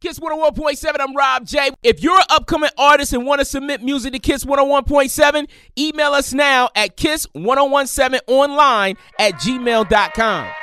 Kiss 101.7, I'm Rob J. If you're an upcoming artist and want to submit music to Kiss 101.7, email us now at kiss1017online@gmail.com.